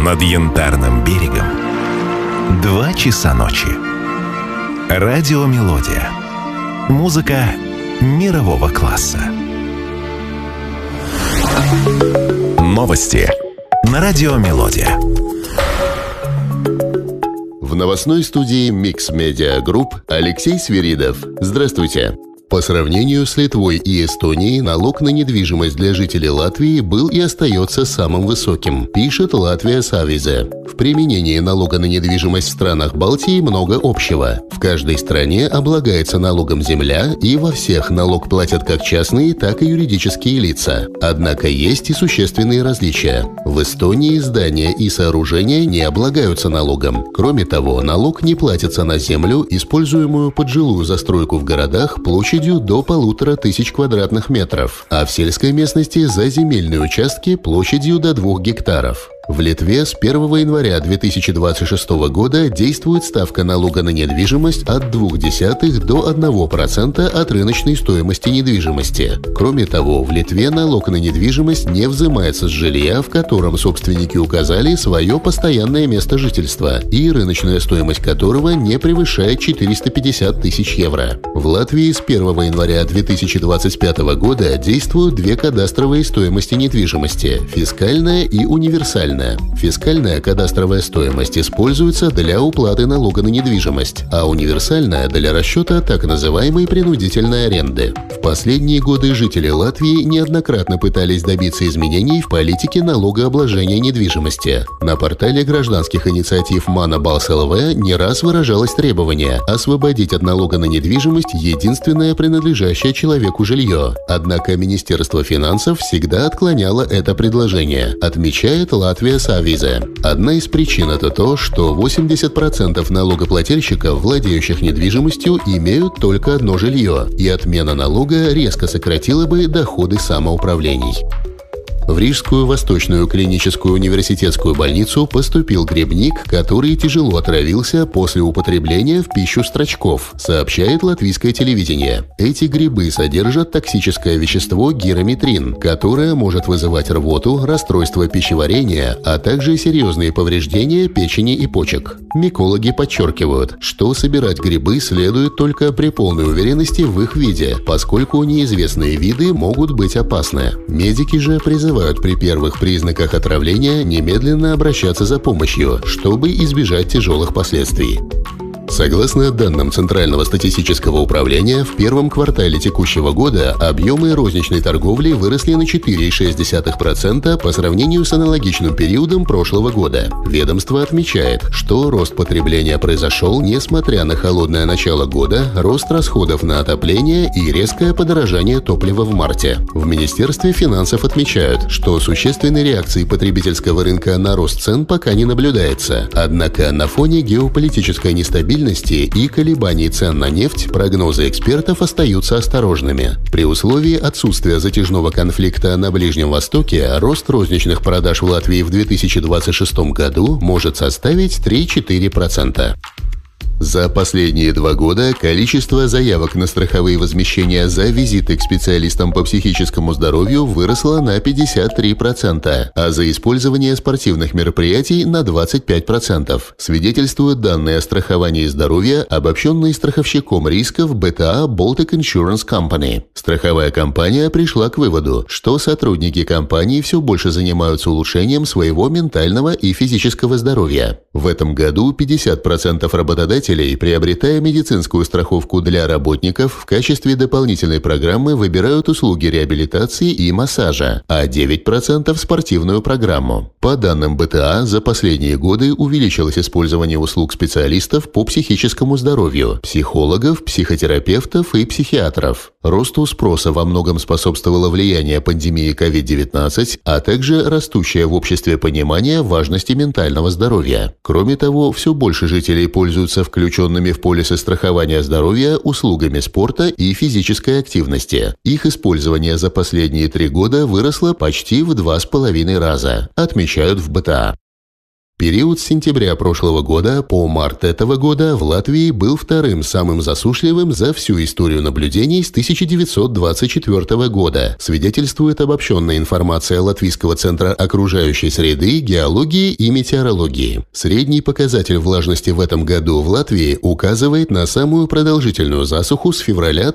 Над Янтарным берегом 2 часа ночи. Радиомелодия. Музыка мирового класса. Новости на Радиомелодия. В новостной студии Mix Media Group Алексей Свиридов. Здравствуйте. По сравнению с Литвой и Эстонией, налог на недвижимость для жителей Латвии был и остается самым высоким, пишет Латвия Савизе. В применении налога на недвижимость в странах Балтии много общего. В каждой стране облагается налогом земля, и во всех налог платят как частные, так и юридические лица. Однако есть и существенные различия. В Эстонии здания и сооружения не облагаются налогом. Кроме того, налог не платится на землю, используемую под жилую застройку в городах площадью до 1500 квадратных метров, а в сельской местности за земельные участки площадью до 2 гектаров. В Литве с 1 января 2026 года действует ставка налога на недвижимость от 0,2 до 1% от рыночной стоимости недвижимости. Кроме того, в Литве налог на недвижимость не взимается с жилья, в котором собственники указали свое постоянное место жительства и рыночная стоимость которого не превышает 450 тысяч евро. В Латвии с 1 января 2025 года действуют 2 кадастровые стоимости недвижимости – фискальная и универсальная. Фискальная кадастровая стоимость используется для уплаты налога на недвижимость, а универсальная – для расчета так называемой принудительной аренды. В последние годы жители Латвии неоднократно пытались добиться изменений в политике налогообложения недвижимости. На портале гражданских инициатив Mana Balss LV не раз выражалось требование освободить от налога на недвижимость единственное принадлежащее человеку жилье. Однако Министерство финансов всегда отклоняло это предложение, отмечает Латвия Савизе. Одна из причин – это то, что 80% налогоплательщиков, владеющих недвижимостью, имеют только одно жилье, и отмена налога резко сократила бы доходы самоуправлений. В Рижскую Восточную клиническую университетскую больницу поступил грибник, который тяжело отравился после употребления в пищу строчков, сообщает латвийское телевидение. Эти грибы содержат токсическое вещество гирометрин, которое может вызывать рвоту, расстройство пищеварения, а также серьезные повреждения печени и почек. Микологи подчеркивают, что собирать грибы следует только при полной уверенности в их виде, поскольку неизвестные виды могут быть опасны. Медики же призывают при первых признаках отравления немедленно обращаться за помощью, чтобы избежать тяжелых последствий. Согласно данным Центрального статистического управления, в первом квартале текущего года объемы розничной торговли выросли на 4,6% по сравнению с аналогичным периодом прошлого года. Ведомство отмечает, что рост потребления произошел несмотря на холодное начало года, рост расходов на отопление и резкое подорожание топлива в марте. В Министерстве финансов отмечают, что существенной реакции потребительского рынка на рост цен пока не наблюдается. Однако на фоне геополитической нестабильности и колебаний цен на нефть прогнозы экспертов остаются осторожными. При условии отсутствия затяжного конфликта на Ближнем Востоке рост розничных продаж в Латвии в 2026 году может составить 3-4%. За последние 2 года количество заявок на страховые возмещения за визиты к специалистам по психическому здоровью выросло на 53%, а за использование спортивных мероприятий на 25%, свидетельствуют данные о страховании здоровья, обобщенные страховщиком рисков BTA Baltic Insurance Company. Страховая компания пришла к выводу, что сотрудники компании все больше занимаются улучшением своего ментального и физического здоровья. В этом году 50% работодателей, приобретая медицинскую страховку для работников, в качестве дополнительной программы выбирают услуги реабилитации и массажа, а 9% – спортивную программу. По данным БТА, за последние годы увеличилось использование услуг специалистов по психическому здоровью, психологов, психотерапевтов и психиатров. Росту спроса во многом способствовало влияние пандемии COVID-19, а также растущее в обществе понимание важности ментального здоровья. Кроме того, все больше жителей пользуются включенными в полисы страхования здоровья услугами спорта и физической активности. Их использование за последние 3 года выросло почти в 2,5 раза, отмечают в БТА. Период с сентября прошлого года по март этого года в Латвии был вторым самым засушливым за всю историю наблюдений с 1924 года, свидетельствует обобщенная информация Латвийского центра окружающей среды, геологии и метеорологии. Средний показатель влажности в этом году в Латвии указывает на самую продолжительную засуху с февраля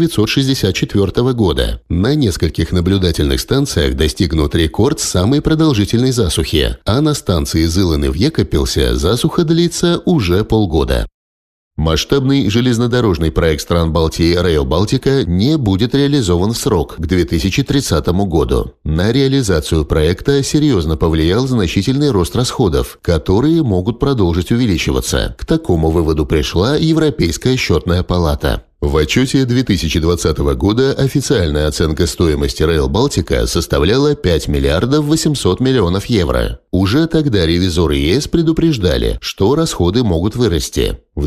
1964 года. На нескольких наблюдательных станциях достигнут рекорд самой продолжительной засухи, а на станции Зыланы в Екапелсе засуха длится уже полгода. Масштабный железнодорожный проект стран Балтии Rail Baltica не будет реализован в срок к 2030 году. На реализацию проекта серьезно повлиял значительный рост расходов, которые могут продолжить увеличиваться. К такому выводу пришла Европейская счетная палата. В отчете 2020 года официальная оценка стоимости Rail Baltica составляла 5 миллиардов 800 миллионов евро. Уже тогда ревизоры ЕС предупреждали, что расходы могут вырасти. В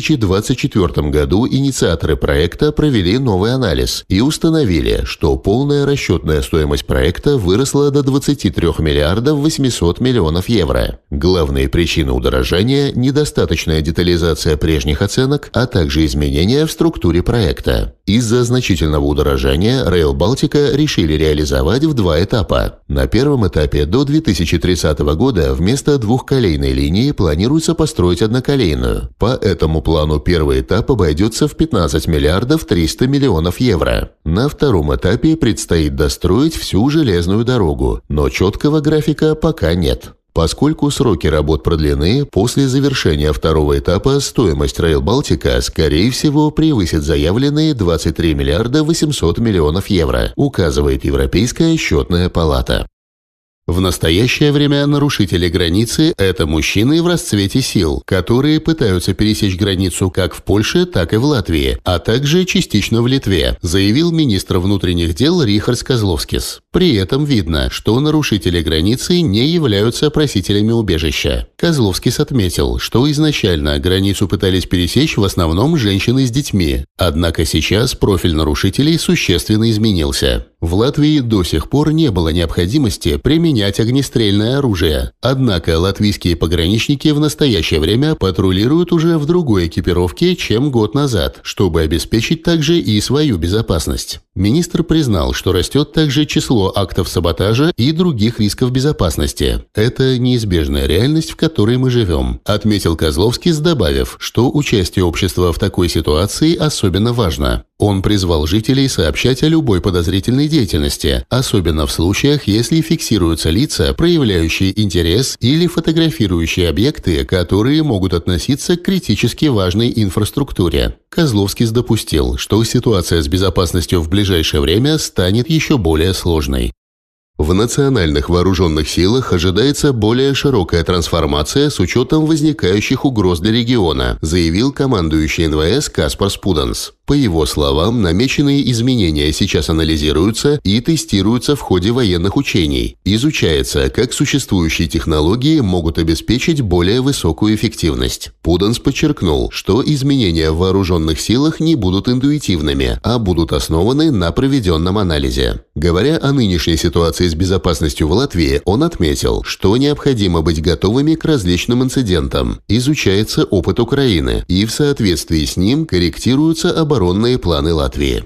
2024 году инициаторы проекта провели новый анализ и установили, что полная расчетная стоимость проекта выросла до 23 миллиардов 800 миллионов евро. Главные причины удорожания – недостаточная детализация прежних оценок, а также изменения в структуре проекта. Из-за значительного удорожания Rail Baltica решили реализовать в два этапа. На первом этапе до 2030 года вместо двухколейной линии планируется построить одноколейную. По этому плану первый этап обойдется в 15 миллиардов 300 миллионов евро. На втором этапе предстоит достроить всю железную дорогу, но четкого графика пока нет. Поскольку сроки работ продлены, после завершения второго этапа стоимость Rail Baltica, скорее всего, превысит заявленные 23 миллиарда 800 миллионов евро, указывает Европейская счетная палата. В настоящее время нарушители границы – это мужчины в расцвете сил, которые пытаются пересечь границу как в Польше, так и в Латвии, а также частично в Литве, заявил министр внутренних дел Рихардс Козловскис. При этом видно, что нарушители границы не являются просителями убежища. Козловскис отметил, что изначально границу пытались пересечь в основном женщины с детьми, однако сейчас профиль нарушителей существенно изменился. В Латвии до сих пор не было необходимости применять огнестрельное оружие. Однако латвийские пограничники в настоящее время патрулируют уже в другой экипировке, чем год назад, чтобы обеспечить также и свою безопасность. Министр признал, что растет также число актов саботажа и других рисков безопасности. Это неизбежная реальность, в которой мы живем, отметил Козловскис, добавив, что участие общества в такой ситуации особенно важно. Он призвал жителей сообщать о любой подозрительной деятельности, особенно в случаях, если фиксируются лица, проявляющие интерес или фотографирующие объекты, которые могут относиться к критически важной инфраструктуре. Козловскис допустил, что ситуация с безопасностью в ближайшее время станет еще более сложной. В национальных вооруженных силах ожидается более широкая трансформация с учетом возникающих угроз для региона, заявил командующий НВС Каспар Спуданс. По его словам, намеченные изменения сейчас анализируются и тестируются в ходе военных учений. Изучается, как существующие технологии могут обеспечить более высокую эффективность. Пуданс подчеркнул, что изменения в вооруженных силах не будут интуитивными, а будут основаны на проведенном анализе. Говоря о нынешней ситуации с безопасностью в Латвии, он отметил, что необходимо быть готовыми к различным инцидентам. Изучается опыт Украины, и в соответствии с ним корректируются оборонные планы Латвии.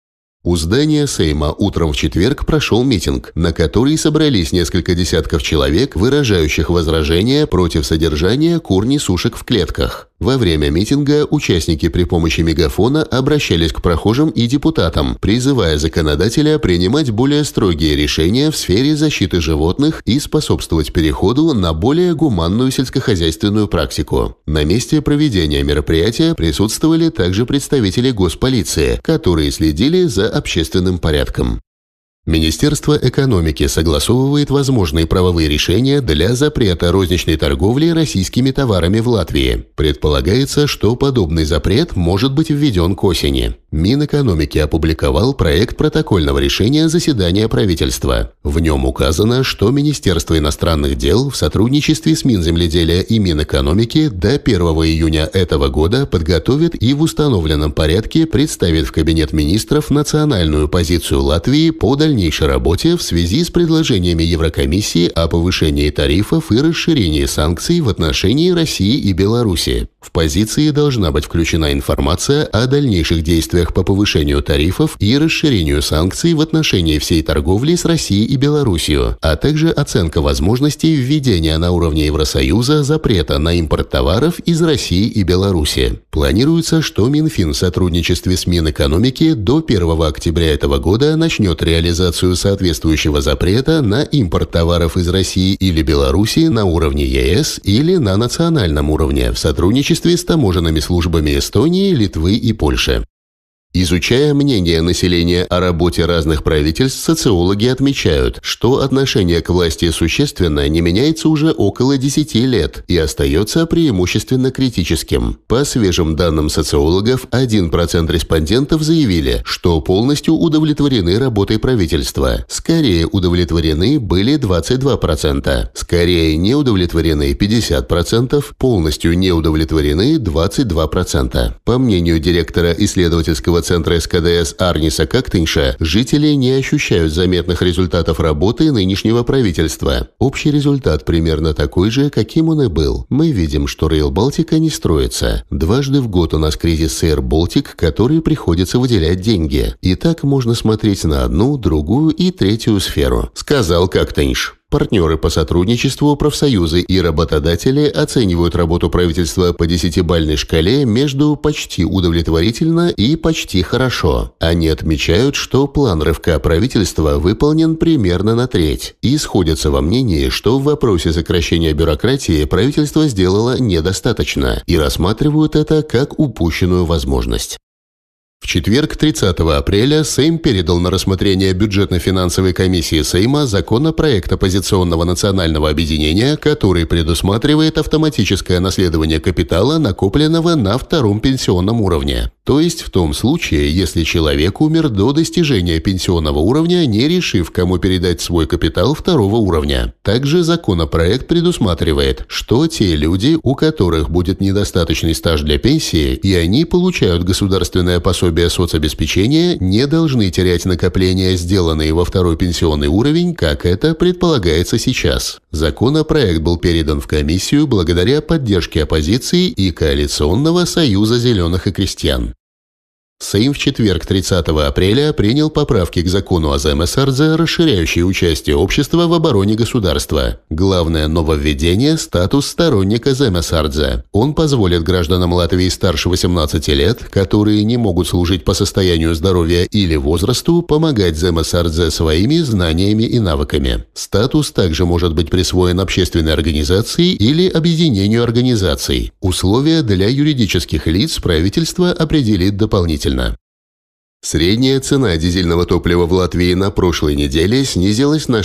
У здания Сейма утром в четверг прошел митинг, на который собрались несколько десятков человек, выражающих возражения против содержания кур-несушек в клетках. Во время митинга участники при помощи мегафона обращались к прохожим и депутатам, призывая законодателя принимать более строгие решения в сфере защиты животных и способствовать переходу на более гуманную сельскохозяйственную практику. На месте проведения мероприятия присутствовали также представители госполиции, которые следили за общественным порядком. Министерство экономики согласовывает возможные правовые решения для запрета розничной торговли российскими товарами в Латвии. Предполагается, что подобный запрет может быть введен к осени. Минэкономики опубликовал проект протокольного решения заседания правительства. В нем указано, что Министерство иностранных дел в сотрудничестве с Минземледелия и Минэкономики до 1 июня этого года подготовит и в установленном порядке представит в Кабинет министров национальную позицию Латвии по дальнейшему дальнейшей работе в связи с предложениями Еврокомиссии о повышении тарифов и расширении санкций в отношении России и Беларуси. В позиции должна быть включена информация о дальнейших действиях по повышению тарифов и расширению санкций в отношении всей торговли с Россией и Беларусью, а также оценка возможностей введения на уровне Евросоюза запрета на импорт товаров из России и Беларуси. Планируется, что Минфин в сотрудничестве с Минэкономики до 1 октября этого года начнет реализацию соответствующего запрета на импорт товаров из России или Беларуси на уровне ЕС или на национальном уровне в сотрудничестве с таможенными службами Эстонии, Литвы и Польши. Изучая мнение населения о работе разных правительств, социологи отмечают, что отношение к власти существенно не меняется уже около 10 лет и остается преимущественно критическим. По свежим данным социологов, 1% респондентов заявили, что полностью удовлетворены работой правительства. Скорее удовлетворены были 22%, скорее не удовлетворены 50%, полностью не удовлетворены 22%. По мнению директора исследовательского центра СКДС Арниса Кактыньша, жители не ощущают заметных результатов работы нынешнего правительства. Общий результат примерно такой же, каким он и был. Мы видим, что Rail Baltica не строится. Дважды в год у нас кризис с Air Baltic, который приходится выделять деньги. И так можно смотреть на одну, другую и третью сферу, сказал Кактыньш. Партнеры по сотрудничеству, профсоюзы и работодатели оценивают работу правительства по 10-бальной шкале между почти удовлетворительно и почти хорошо. Они отмечают, что план рывка правительства выполнен примерно на треть и сходятся во мнении, что в вопросе сокращения бюрократии правительство сделало недостаточно и рассматривают это как упущенную возможность. В четверг, 30 апреля, Сейм передал на рассмотрение бюджетно-финансовой комиссии Сейма законопроект оппозиционного национального объединения, который предусматривает автоматическое наследование капитала, накопленного на втором пенсионном уровне. То есть в том случае, если человек умер до достижения пенсионного уровня, не решив, кому передать свой капитал второго уровня. Также законопроект предусматривает, что те люди, у которых будет недостаточный стаж для пенсии, и они получают государственное пособие соцобеспечения, не должны терять накопления, сделанные во второй пенсионный уровень, как это предполагается сейчас. Законопроект был передан в комиссию благодаря поддержке оппозиции и Коалиционного союза зеленых и крестьян. Сейм в четверг, 30 апреля, принял поправки к закону о ЗМСРЗ, расширяющие участие общества в обороне государства. Главное нововведение – статус сторонника ЗМСРЗ. Он позволит гражданам Латвии старше 18 лет, которые не могут служить по состоянию здоровья или возрасту, помогать ЗМСРЗ своими знаниями и навыками. Статус также может быть присвоен общественной организации или объединению организаций. Условия для юридических лиц правительство определит дополнительно. Средняя цена дизельного топлива в Латвии на прошлой неделе снизилась на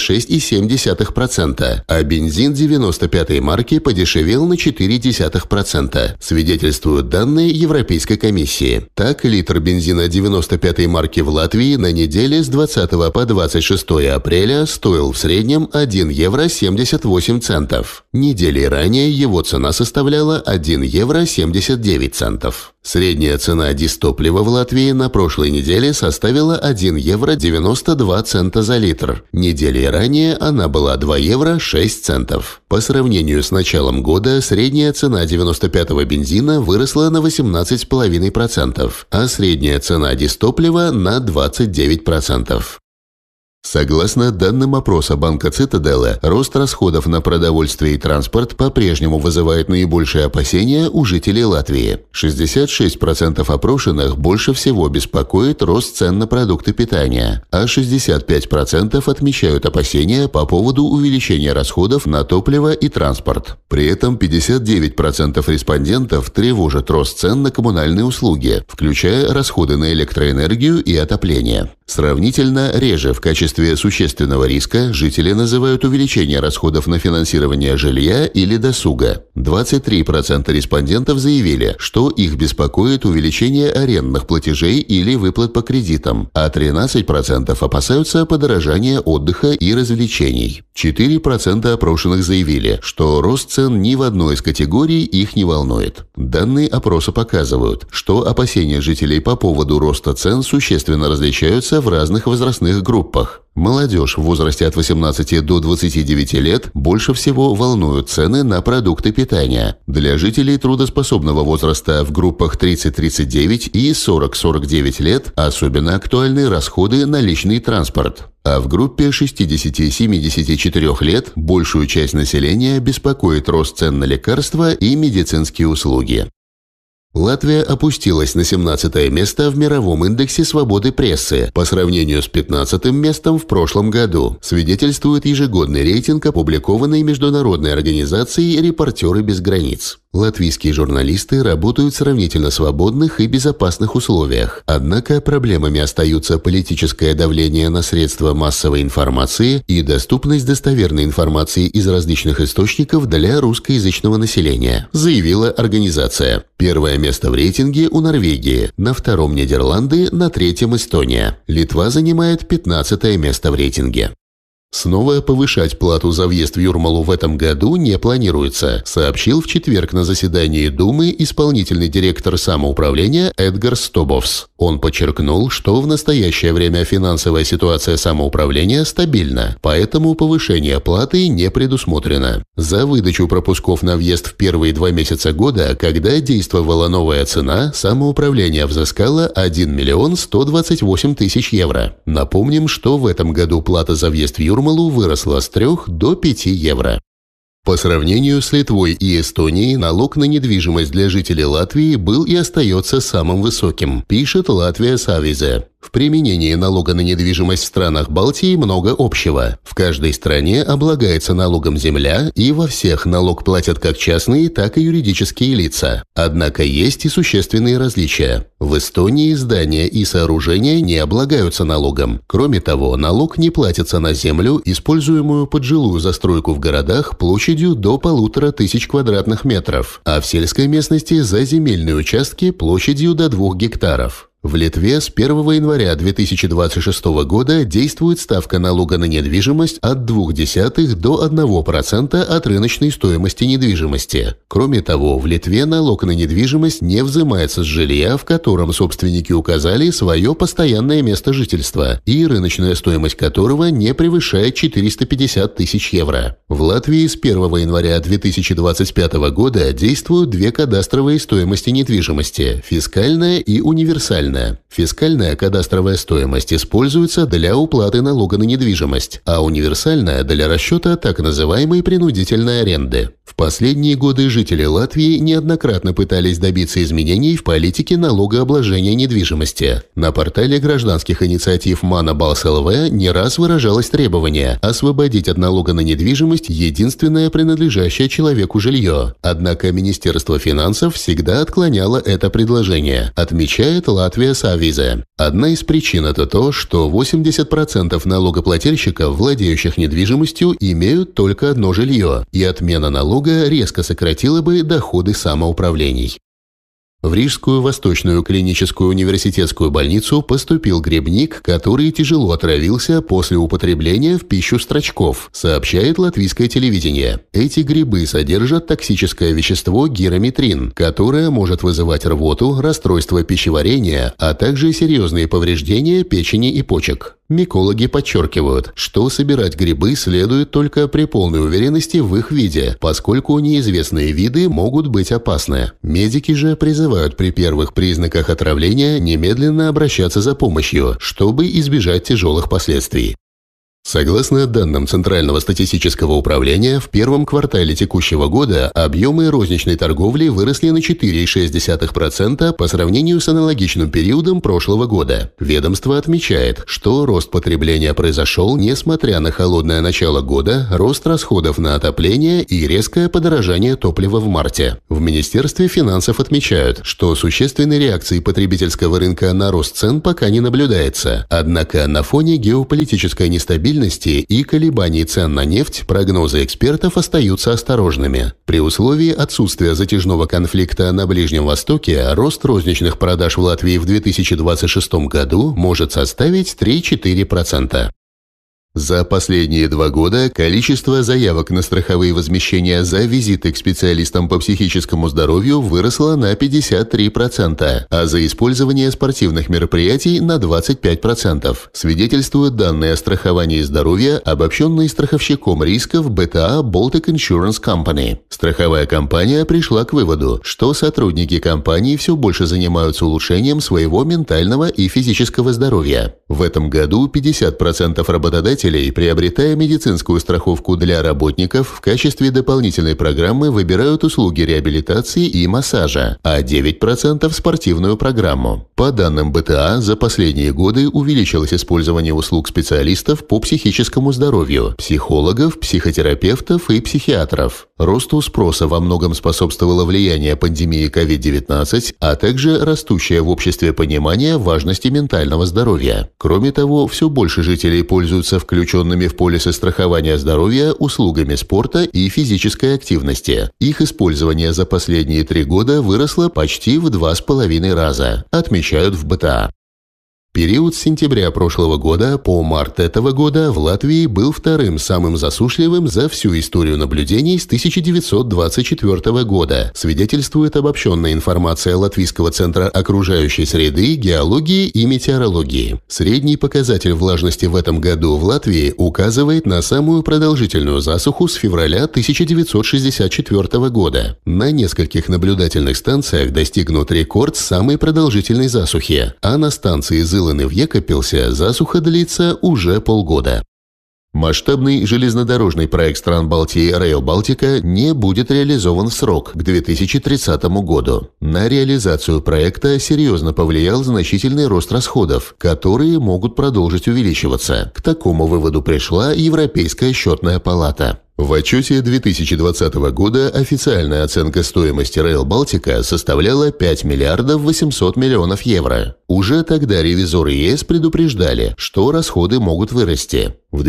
6,7%, а бензин 95-й марки подешевел на 0,4%, свидетельствуют данные Европейской комиссии. Так, литр бензина 95-й марки в Латвии на неделе с 20 по 26 апреля стоил в среднем 1 евро 78 центов. Недели ранее его цена составляла 1 евро 79 центов. Средняя цена дистоплива в Латвии на прошлой неделе составила 1 евро 92 цента за литр. Недели ранее она была 2 евро 6 центов. По сравнению с началом года средняя цена 95-го бензина выросла на 18,5%, а средняя цена дистоплива на 29%. Согласно данным опроса банка Цитаделла, рост расходов на продовольствие и транспорт по-прежнему вызывает наибольшие опасения у жителей Латвии. 66% опрошенных больше всего беспокоит рост цен на продукты питания, а 65% отмечают опасения по поводу увеличения расходов на топливо и транспорт. При этом 59% респондентов тревожит рост цен на коммунальные услуги, включая расходы на электроэнергию и отопление. Сравнительно реже в качестве существенного риска жители называют увеличение расходов на финансирование жилья или досуга. 23% респондентов заявили, что их беспокоит увеличение арендных платежей или выплат по кредитам, а 13% опасаются подорожания отдыха и развлечений. 4% опрошенных заявили, что рост цен ни в одной из категорий их не волнует. Данные опроса показывают, что опасения жителей по поводу роста цен существенно различаются в разных возрастных группах. Молодежь в возрасте от 18 до 29 лет больше всего волнуют цены на продукты питания. Для жителей трудоспособного возраста в группах 30-39 и 40-49 лет особенно актуальны расходы на личный транспорт. А в группе 60-74 лет большую часть населения беспокоит рост цен на лекарства и медицинские услуги. Латвия опустилась на 17 место в мировом индексе свободы прессы по сравнению с 15 местом в прошлом году, свидетельствует ежегодный рейтинг, опубликованный международной организацией «Репортеры без границ». Латвийские журналисты работают в сравнительно свободных и безопасных условиях. Однако проблемами остаются политическое давление на средства массовой информации и доступность достоверной информации из различных источников для русскоязычного населения, заявила организация. Первое место в рейтинге у Норвегии, на втором Нидерланды, на третьем Эстония. Литва занимает 15 место в рейтинге. Снова повышать плату за въезд в Юрмалу в этом году не планируется, сообщил в четверг на заседании Думы исполнительный директор самоуправления Эдгар Стобовс. Он подчеркнул, что в настоящее время финансовая ситуация самоуправления стабильна, поэтому повышение платы не предусмотрено. За выдачу пропусков на въезд в первые 2 месяца года, когда действовала новая цена, самоуправление взыскало 1 миллион 128 тысяч евро. Напомним, что в этом году плата за въезд в Юрмалу выросла с 3 до 5 евро. По сравнению с Литвой и Эстонией, налог на недвижимость для жителей Латвии был и остается самым высоким, пишет Латвия Савизе. В применении налога на недвижимость в странах Балтии много общего. В каждой стране облагается налогом земля, и во всех налог платят как частные, так и юридические лица. Однако есть и существенные различия. В Эстонии здания и сооружения не облагаются налогом. Кроме того, налог не платится на землю, используемую под жилую застройку в городах площадью до 1500 квадратных метров, а в сельской местности за земельные участки площадью до 2 гектаров. В Литве с 1 января 2026 года действует ставка налога на недвижимость от 0,2 до 1% от рыночной стоимости недвижимости. Кроме того, в Литве налог на недвижимость не взимается с жилья, в котором собственники указали свое постоянное место жительства, и рыночная стоимость которого не превышает 450 тысяч евро. В Латвии с 1 января 2025 года действуют 2 кадастровые стоимости недвижимости – фискальная и универсальная. Фискальная кадастровая стоимость используется для уплаты налога на недвижимость, а универсальная – для расчета так называемой принудительной аренды. В последние годы жители Латвии неоднократно пытались добиться изменений в политике налогообложения недвижимости. На портале гражданских инициатив Манабалс ЛВ не раз выражалось требование освободить от налога на недвижимость единственное принадлежащее человеку жилье. Однако Министерство финансов всегда отклоняло это предложение, отмечает Латвия Савизе. Одна из причин – это то, что 80% налогоплательщиков, владеющих недвижимостью, имеют только одно жилье, и отмена налога резко сократила бы доходы самоуправлений. В Рижскую Восточную клиническую университетскую больницу поступил грибник, который тяжело отравился после употребления в пищу строчков, сообщает латвийское телевидение. Эти грибы содержат токсическое вещество гирометрин, которое может вызывать рвоту, расстройство пищеварения, а также серьезные повреждения печени и почек. Микологи подчеркивают, что собирать грибы следует только при полной уверенности в их виде, поскольку неизвестные виды могут быть опасны. Медики же призывают при первых признаках отравления немедленно обращаться за помощью, чтобы избежать тяжелых последствий. Согласно данным Центрального статистического управления, в первом квартале текущего года объемы розничной торговли выросли на 4,6% по сравнению с аналогичным периодом прошлого года. Ведомство отмечает, что рост потребления произошел несмотря на холодное начало года, рост расходов на отопление и резкое подорожание топлива в марте. В Министерстве финансов отмечают, что существенной реакции потребительского рынка на рост цен пока не наблюдается. Однако на фоне геополитической нестабильности и колебаний цен на нефть прогнозы экспертов остаются осторожными. При условии отсутствия затяжного конфликта на Ближнем Востоке рост розничных продаж в Латвии в 2026 году может составить 3-4%. За последние 2 года количество заявок на страховые возмещения за визиты к специалистам по психическому здоровью выросло на 53%, а за использование спортивных мероприятий на 25%, свидетельствуют данные о страховании здоровья, обобщенные страховщиком рисков BTA Baltic Insurance Company. Страховая компания пришла к выводу, что сотрудники компании все больше занимаются улучшением своего ментального и физического здоровья. В этом году 50% работодателей, приобретая медицинскую страховку для работников, в качестве дополнительной программы выбирают услуги реабилитации и массажа, а 9% – спортивную программу. По данным БТА, за последние годы увеличилось использование услуг специалистов по психическому здоровью, психологов, психотерапевтов и психиатров. Росту спроса во многом способствовало влияние пандемии COVID-19, а также растущее в обществе понимание важности ментального здоровья. Кроме того, все больше жителей пользуются включенными в полисы страхования здоровья услугами спорта и физической активности. Их использование за последние 3 года выросло почти в 2,5 раза, отмечают в БТА. Период с сентября прошлого года по март этого года в Латвии был вторым самым засушливым за всю историю наблюдений с 1924 года, свидетельствует обобщенная информация Латвийского центра окружающей среды, геологии и метеорологии. Средний показатель влажности в этом году в Латвии указывает на самую продолжительную засуху с февраля 1964 года. На нескольких наблюдательных станциях достигнут рекорд самой продолжительной засухи, а на станции Зыланы в Екапилсе засуха длится уже полгода. Масштабный железнодорожный проект стран Балтии Rail Baltica не будет реализован в срок к 2030 году. На реализацию проекта серьезно повлиял значительный рост расходов, которые могут продолжить увеличиваться. К такому выводу пришла Европейская счетная палата. В отчете 2020 года официальная оценка стоимости Rail Baltica составляла 5 миллиардов 800 миллионов евро. Уже тогда ревизоры ЕС предупреждали, что расходы могут вырасти. В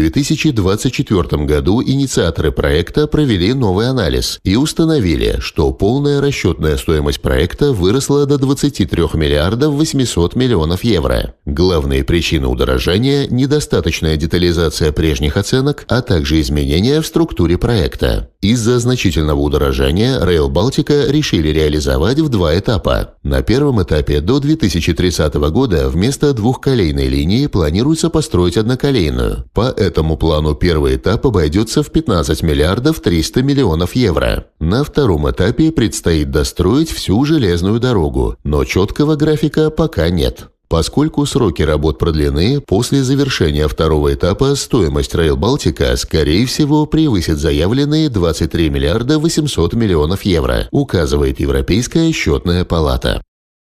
2024 году инициаторы проекта провели новый анализ и установили, что полная расчетная стоимость проекта выросла до 23 миллиардов 800 миллионов евро. Главные причины удорожания – недостаточная детализация прежних оценок, а также изменения в структуре проекта. Из-за значительного удорожания Rail Baltica решили реализовать в 2 этапа. На первом этапе до 2030 года вместо двухколейной линии планируется построить одноколейную. По этому плану первый этап обойдется в 15 миллиардов 300 миллионов евро. На втором этапе предстоит достроить всю железную дорогу, но четкого графика пока нет. Поскольку сроки работ продлены, после завершения второго этапа стоимость Rail Baltica, скорее всего, превысит заявленные 23 миллиарда 800 миллионов евро, указывает Европейская счетная палата.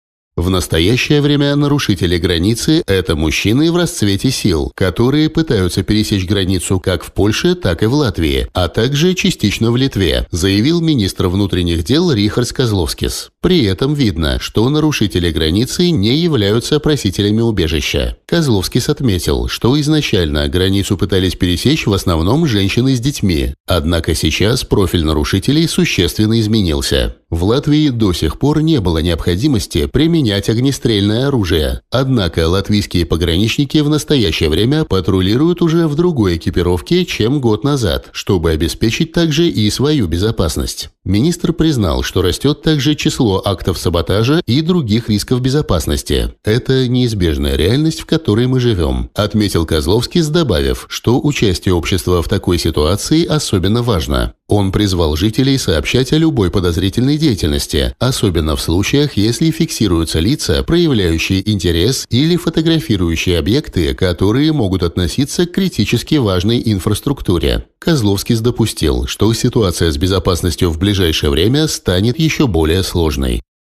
В настоящее время нарушители границы – это мужчины в расцвете сил, которые пытаются пересечь границу как в Польше, так и в Латвии, а также частично в Литве, заявил министр внутренних дел Рихардс Козловскис. При этом видно, что нарушители границы не являются просителями убежища. Козловскис отметил, что изначально границу пытались пересечь в основном женщины с детьми, однако сейчас профиль нарушителей существенно изменился. В Латвии до сих пор не было необходимости применять огнестрельное оружие, однако латвийские пограничники в настоящее время патрулируют уже в другой экипировке, чем год назад, чтобы обеспечить также и свою безопасность. Министр признал, что растет также число актов саботажа и других рисков безопасности. Это неизбежная реальность, в которой мы живем, отметил Козловскис, добавив, что участие общества в такой ситуации особенно важно. Он призвал жителей сообщать о любой подозрительной деятельности, особенно в случаях, если фиксируются лица, проявляющие интерес или фотографирующие объекты, которые могут относиться к критически важной инфраструктуре. Козловскис допустил, что ситуация с безопасностью в ближайшее время станет еще более сложной.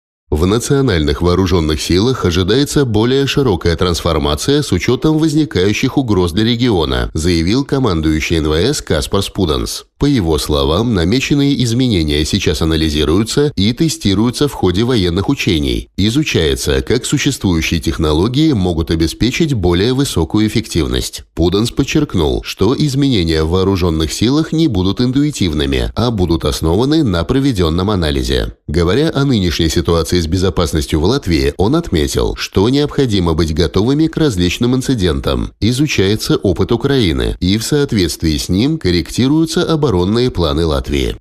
В национальных вооруженных силах ожидается более широкая трансформация с учетом возникающих угроз для региона, заявил командующий НВС Каспар Спуданс. По его словам, намеченные изменения сейчас анализируются и тестируются в ходе военных учений. Изучается, как существующие технологии могут обеспечить более высокую эффективность. Пуданс подчеркнул, что изменения в вооруженных силах не будут интуитивными, а будут основаны на проведенном анализе. Говоря о нынешней ситуации с безопасностью в Латвии, он отметил, что необходимо быть готовыми к различным инцидентам. Изучается опыт Украины, и в соответствии с ним корректируются оборонные планы Латвии.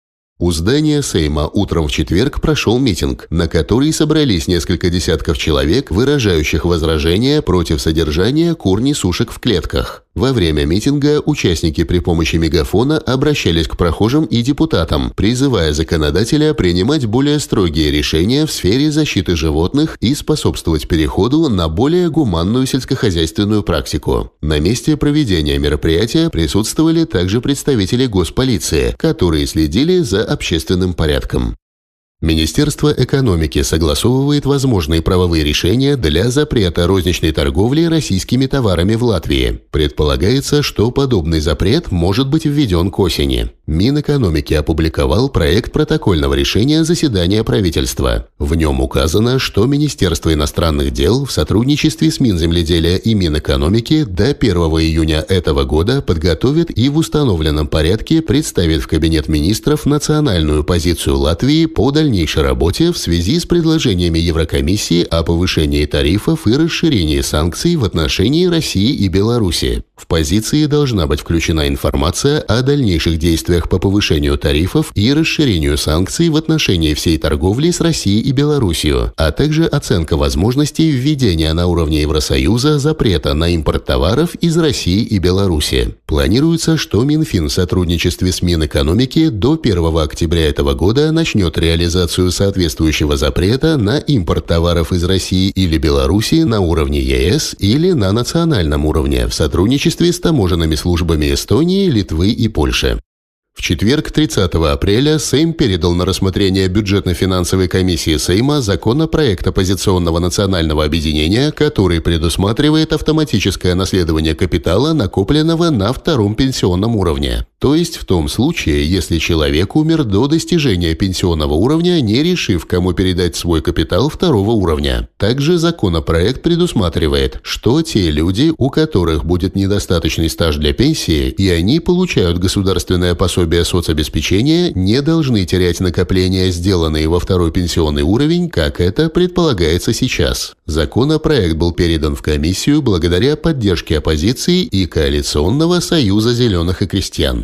У здания Сейма утром в четверг прошел митинг, на который собрались несколько десятков человек, выражающих возражения против содержания кур-несушек в клетках. Во время митинга участники при помощи мегафона обращались к прохожим и депутатам, призывая законодателя принимать более строгие решения в сфере защиты животных и способствовать переходу на более гуманную сельскохозяйственную практику. На месте проведения мероприятия присутствовали также представители госполиции, которые следили за общественным порядком. Министерство экономики согласовывает возможные правовые решения для запрета розничной торговли российскими товарами в Латвии. Предполагается, что подобный запрет может быть введен к осени. Минэкономики опубликовал проект протокольного решения заседания правительства. В нем указано, что Министерство иностранных дел в сотрудничестве с Минземледелия и Минэкономики до 1 июня этого года подготовит и в установленном порядке представит в Кабинет министров национальную позицию Латвии по дальнейшей работе в связи с предложениями Еврокомиссии о повышении тарифов и расширении санкций в отношении России и Беларуси. В позиции должна быть включена информация о дальнейших действиях по повышению тарифов и расширению санкций в отношении всей торговли с Россией и Беларусью, а также оценка возможностей введения на уровне Евросоюза запрета на импорт товаров из России и Беларуси. Планируется, что Минфин в сотрудничестве с Минэкономики до 1 октября этого года начнет реализацию соответствующего запрета на импорт товаров из России или Беларуси на уровне ЕС или на национальном уровне в сотрудничестве с таможенными службами Эстонии, Литвы и Польши. В четверг, 30 апреля, Сейм передал на рассмотрение бюджетно-финансовой комиссии Сейма законопроект оппозиционного национального объединения, который предусматривает автоматическое наследование капитала, накопленного на втором пенсионном уровне. То есть в том случае, если человек умер до достижения пенсионного уровня, не решив, кому передать свой капитал второго уровня. Также законопроект предусматривает, что те люди, у которых будет недостаточный стаж для пенсии, и они получают государственное пособие соцобеспечения, не должны терять накопления, сделанные во второй пенсионный уровень, как это предполагается сейчас. Законопроект был передан в комиссию благодаря поддержке оппозиции и Коалиционного союза зеленых и крестьян.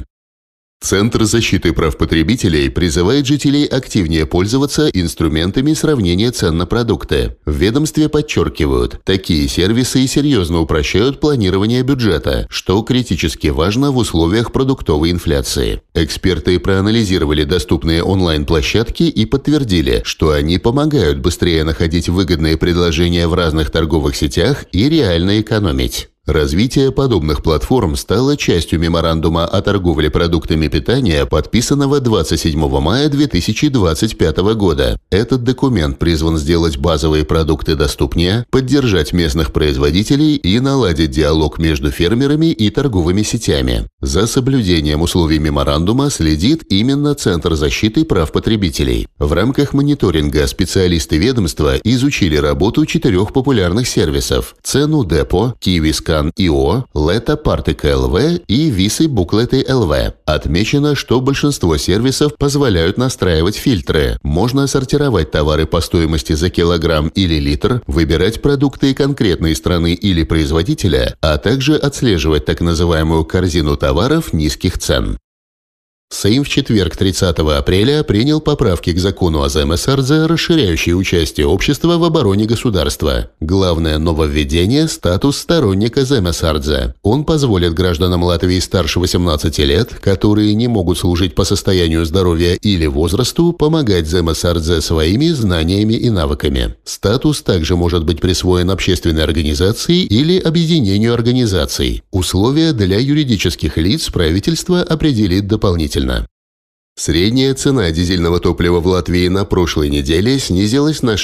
Центр защиты прав потребителей призывает жителей активнее пользоваться инструментами сравнения цен на продукты. В ведомстве подчеркивают, такие сервисы серьезно упрощают планирование бюджета, что критически важно в условиях продуктовой инфляции. Эксперты проанализировали доступные онлайн-площадки и подтвердили, что они помогают быстрее находить выгодные предложения в разных торговых сетях и реально экономить. Развитие подобных платформ стало частью меморандума о торговле продуктами питания, подписанного 27 мая 2025 года. Этот документ призван сделать базовые продукты доступнее, поддержать местных производителей и наладить диалог между фермерами и торговыми сетями. За соблюдением условий меморандума следит именно Центр защиты прав потребителей. В рамках мониторинга специалисты ведомства изучили работу 4 популярных сервисов – Цену Депо, Киевискан ИО, Лето Партика ЛВ и Висы Буклеты ЛВ. Отмечено, что большинство сервисов позволяют настраивать фильтры. Можно сортировать товары по стоимости за килограмм или литр, выбирать продукты конкретной страны или производителя, а также отслеживать так называемую корзину товаров низких цен. Сейм в четверг, 30 апреля, принял поправки к закону о ЗМСРЗ, расширяющие участие общества в обороне государства. Главное нововведение – статус сторонника ЗМСРЗ. Он позволит гражданам Латвии старше 18 лет, которые не могут служить по состоянию здоровья или возрасту, помогать ЗМСРЗ своими знаниями и навыками. Статус также может быть присвоен общественной организации или объединению организаций. Условия для юридических лиц правительство определит дополнительно. Средняя цена дизельного топлива в Латвии на прошлой неделе снизилась на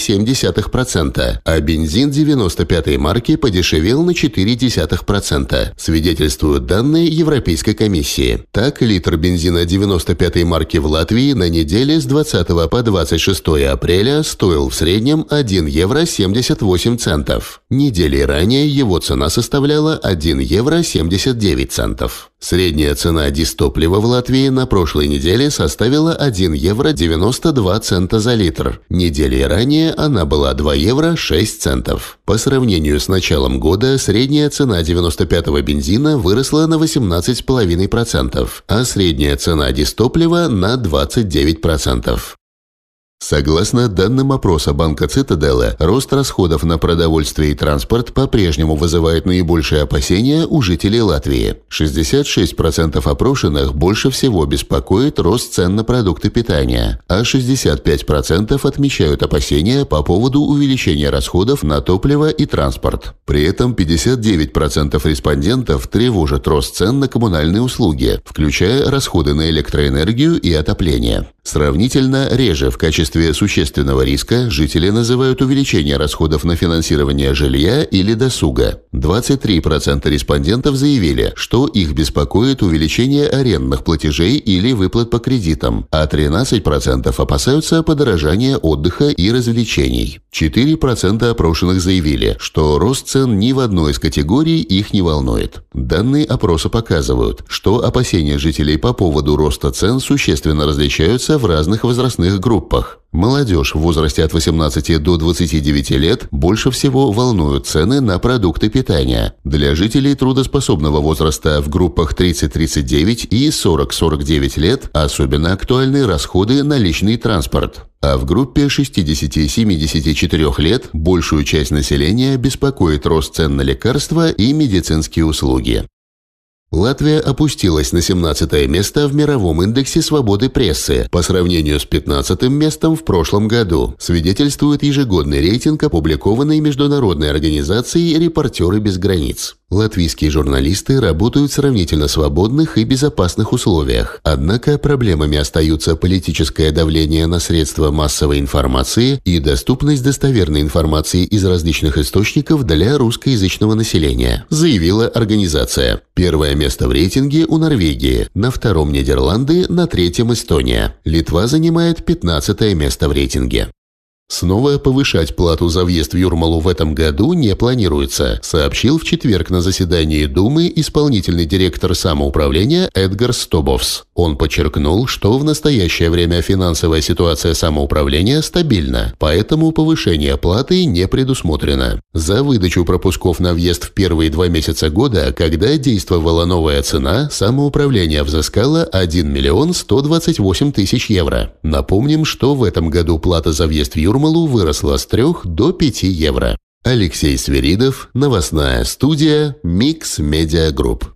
6,7%, а бензин 95-й марки подешевел на 0,4%, свидетельствуют данные Европейской комиссии. Так, литр бензина 95-й марки в Латвии на неделе с 20 по 26 апреля стоил в среднем 1 евро 78 центов. Недели ранее его цена составляла 1 евро 79 центов. Средняя цена дистоплива в Латвии на прошлой неделе составила 1 евро 92 цента за литр. Недели ранее она была 2 евро 6 центов. По сравнению с началом года средняя цена 95-го бензина выросла на 18,5%, а средняя цена дистоплива на 29%. Согласно данным опроса банка Цитаделла, рост расходов на продовольствие и транспорт по-прежнему вызывает наибольшие опасения у жителей Латвии. 66% опрошенных больше всего беспокоит рост цен на продукты питания, а 65% отмечают опасения по поводу увеличения расходов на топливо и транспорт. При этом 59% респондентов тревожит рост цен на коммунальные услуги, включая расходы на электроэнергию и отопление. Сравнительно реже в качестве существенного риска жители называют увеличение расходов на финансирование жилья или досуга. 23% респондентов заявили, что их беспокоит увеличение арендных платежей или выплат по кредитам, а 13% опасаются подорожания отдыха и развлечений. 4% опрошенных заявили, что рост цен ни в одной из категорий их не волнует. Данные опроса показывают, что опасения жителей по поводу роста цен существенно различаются в разных возрастных группах. Молодежь в возрасте от 18 до 29 лет больше всего волнуют цены на продукты питания. Для жителей трудоспособного возраста в группах 30-39 и 40-49 лет особенно актуальны расходы на личный транспорт. А в группе 60-74 лет большую часть населения беспокоит рост цен на лекарства и медицинские услуги. Латвия опустилась на 17-е место в мировом индексе свободы прессы по сравнению с 15-м местом в прошлом году, свидетельствует ежегодный рейтинг, опубликованный международной организацией «Репортеры без границ». Латвийские журналисты работают в сравнительно свободных и безопасных условиях. Однако проблемами остаются политическое давление на средства массовой информации и доступность достоверной информации из различных источников для русскоязычного населения, заявила организация. Первое место в рейтинге у Норвегии, на втором Нидерланды, на третьем Эстония. Литва занимает 15-е место в рейтинге. Снова повышать плату за въезд в Юрмалу в этом году не планируется, сообщил в четверг на заседании Думы исполнительный директор самоуправления Эдгар Стобовс. Он подчеркнул, что в настоящее время финансовая ситуация самоуправления стабильна, поэтому повышение платы не предусмотрено. За выдачу пропусков на въезд в первые 2 месяца года, когда действовала новая цена, самоуправление взыскало 1 миллион 128 тысяч евро. Напомним, что в этом году плата за въезд в Юрмалу выросла с 3 до 5 евро. Алексей Свиридов, новостная студия Mix Media Group.